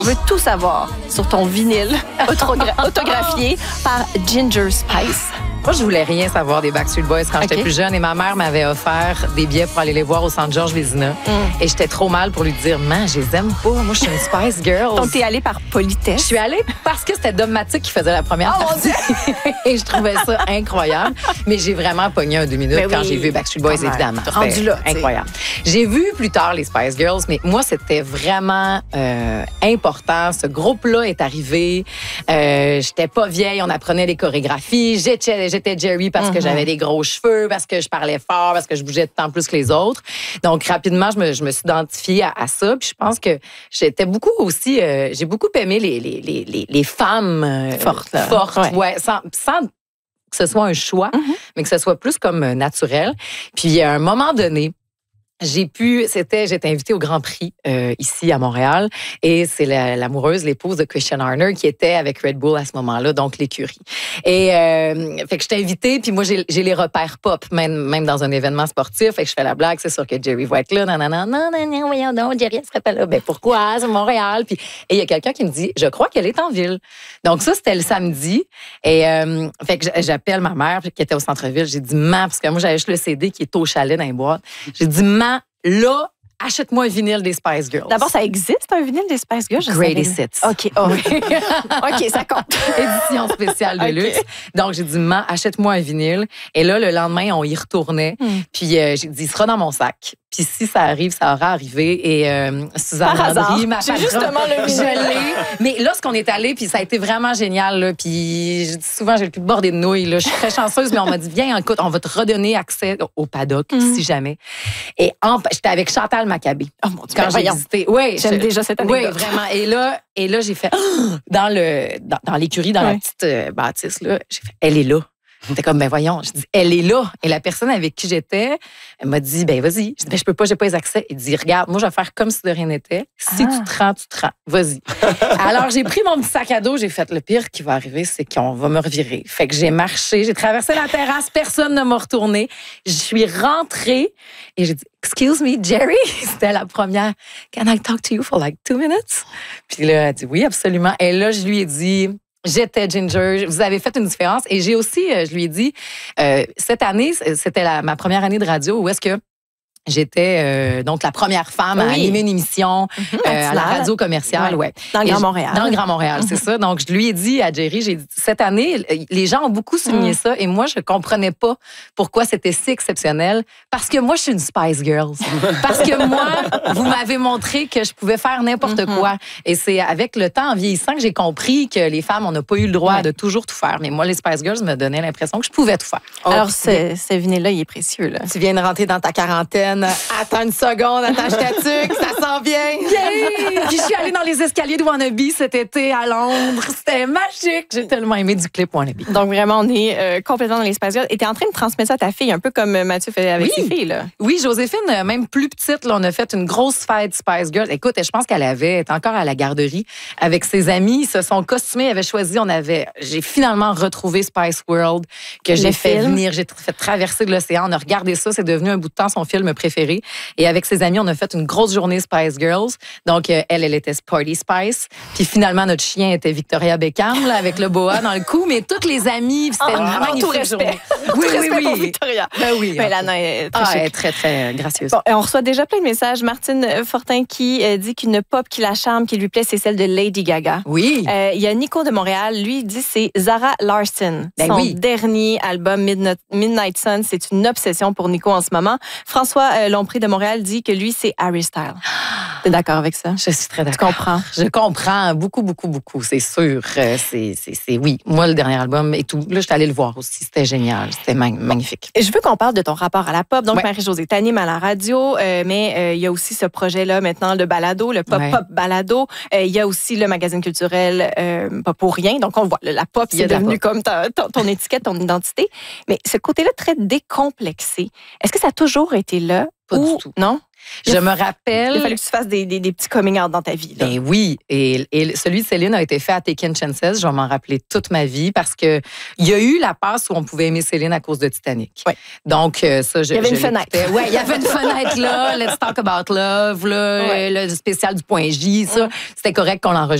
On veut tout savoir sur ton vinyle autographié par Ginger Spice. Moi, je voulais rien savoir des Backstreet Boys quand j'étais plus jeune et ma mère m'avait offert des billets pour aller les voir au Centre Georges Vézina. Et j'étais trop mal pour lui dire, man, je les aime pas. Moi, je suis une Spice Girl. Donc, t'es allée par politesse? Je suis allée parce que c'était Dogmatic qui faisait la première partie. Et je trouvais ça incroyable. Mais j'ai vraiment pogné un 2 minutes quand j'ai vu Backstreet Boys, évidemment. Rendu là. Incroyable. J'ai vu plus tard les Spice Girls, mais moi, c'était vraiment important. Ce groupe-là est arrivé. J'étais pas vieille, on apprenait les chorégraphies. J'étais Jerry parce que j'avais des gros cheveux, parce que je parlais fort, parce que je bougeais de temps plus que les autres. Donc, rapidement, je me suis identifiée à ça. Puis je pense que j'étais beaucoup aussi... j'ai beaucoup aimé les femmes fortes, ouais, sans que ce soit un choix, mais que ce soit plus comme naturel. Puis, à un moment donné, j'étais invitée au Grand Prix ici à Montréal et c'est l'amoureuse, l'épouse de Christian Horner qui était avec Red Bull à ce moment-là, donc l'écurie. Et fait que j'étais invitée, puis moi j'ai les repères pop, même dans un événement sportif, fait que je fais la blague, c'est sûr que Jerry va être là, non, voyons donc, Jerry elle serait pas là. Ben pourquoi, c'est Montréal. Puis et il y a quelqu'un qui me dit, je crois qu'elle est en ville. Donc ça c'était le samedi et fait que j'appelle ma mère qui était au centre-ville, j'ai dit parce que moi j'avais juste le CD qui est au chalet dans les boîtes. J'ai dit là, achète-moi un vinyle des Spice Girls. D'abord, ça existe, un vinyle des Spice Girls? Greatest Hits. OK. Oh. OK, ça compte. Édition spéciale de luxe. Donc, j'ai dit, achète-moi un vinyle. Et là, le lendemain, on y retournait. Puis, j'ai dit, il sera dans mon sac. Puis, si ça arrive, ça aura arrivé. Et Suzanne Landry, ma patronne, justement le vinyle. Mais là, ce qu'on est allé, puis ça a été vraiment génial. Là, puis, je dis souvent, j'ai le plus bordé de nouilles. Là. Je suis très chanceuse, mais on m'a dit, viens, écoute, on va te redonner accès au paddock, si jamais. Et j'étais avec Chantal Machabé. Oh mon Dieu, quand j'ai visité. Oui, j'aime déjà cette anecdote. Oui, vraiment. Et là, j'ai fait dans l'écurie, dans la petite bâtisse, là, j'ai fait, elle est là. J'étais comme, voyons. Je dis, elle est là. Et la personne avec qui j'étais, elle m'a dit, vas-y. Je dis, je peux pas, j'ai pas les accès. Il dit, regarde, moi, je vais faire comme si de rien n'était. Si tu te rends, tu te rends. Vas-y. Alors, j'ai pris mon petit sac à dos. J'ai fait, le pire qui va arriver, c'est qu'on va me revirer. Fait que j'ai marché, j'ai traversé la terrasse. Personne ne m'a retourné. Je suis rentrée et j'ai dit, excuse me, Jerry. C'était la première. Can I talk to you for like 2 minutes? Puis là, elle a dit, oui, absolument. Et là, je lui ai dit, j'étais Ginger, vous avez fait une différence. Et j'ai aussi, je lui ai dit, cette année, c'était ma première année de radio où est-ce que j'étais donc la première femme à animer une émission à la radio commerciale. Ouais. Dans le Grand Montréal. Dans le Grand Montréal, c'est ça. Donc, je lui ai dit à Jerry, j'ai dit, cette année, les gens ont beaucoup souligné ça et moi, je comprenais pas pourquoi c'était si exceptionnel. Parce que moi, je suis une Spice Girls. Parce que moi, vous m'avez montré que je pouvais faire n'importe quoi. Et c'est avec le temps, en vieillissant, que j'ai compris que les femmes, on n'a pas eu le droit de toujours tout faire. Mais moi, les Spice Girls me donnaient l'impression que je pouvais tout faire. Alors, ce vinyle-là, il est précieux. Là. Tu viens de rentrer dans ta quarantaine. Attends une seconde, attache ta tuque, ça s'en vient. Yeah! Puis je suis allée dans les escaliers de Wannabe cet été à Londres. C'était magique. J'ai tellement aimé du clip Wannabe. Donc vraiment, on est complètement dans les Spice Girls. Et tu es en train de transmettre ça à ta fille, un peu comme Mathieu fait avec ses filles. Là. Oui, Joséphine, même plus petite, là, on a fait une grosse fête Spice Girls. Écoute, je pense qu'elle était encore à la garderie avec ses amis. Ils se sont costumés, avaient choisi. J'ai finalement retrouvé Spice World que j'ai fait venir. J'ai fait traverser l'océan. On a regardé ça. C'est devenu un bout de temps son film préféré. Et avec ses amis, on a fait une grosse journée Spice Girls. Donc, elle était Sporty Spice. Puis finalement, notre chien était Victoria Beckham, là, avec le boa dans le cou. Mais toutes les amies, c'était une magnifique journée. Oui, pour Victoria. Ben oui. Mais Lana est très elle est très, très gracieuse. Bon, on reçoit déjà plein de messages. Martine Fortin qui dit qu'une pop qui la charme, qui lui plaît, c'est celle de Lady Gaga. Oui. Il y a Nico de Montréal. Lui, il dit c'est Zara Larsson. Son dernier album, Midnight Sun, c'est une obsession pour Nico en ce moment. François Lompré de Montréal dit que lui, c'est Harry Styles. T'es d'accord avec ça? Je suis très d'accord. Tu comprends? Je comprends beaucoup, beaucoup, beaucoup, c'est sûr. Oui. Moi, le dernier album et tout, là, je suis allée le voir aussi. C'était génial. C'était magnifique. Je veux qu'on parle de ton rapport à la pop. Donc, Marie-Josée, t'animes à la radio, mais il y a aussi ce projet-là maintenant, le balado, le pop-pop balado. Il y a aussi le magazine culturel Pas pour rien. Donc, on voit, la pop, c'est devenu comme ton étiquette, ton identité. Mais ce côté-là très décomplexé, est-ce que ça a toujours été là Pas du tout. Non? Je me rappelle... Il a fallu que tu fasses des petits coming out dans ta vie. Là. Ben oui. Et celui de Céline a été fait à Taken Chances. Je vais m'en rappeler toute ma vie parce que il y a eu la passe où on pouvait aimer Céline à cause de Titanic. Ouais. Donc, ça, il y avait une fenêtre. Oui, il y avait une fenêtre là. Let's talk about love, là, le spécial du point J, ça. C'était correct qu'on l'enregistre.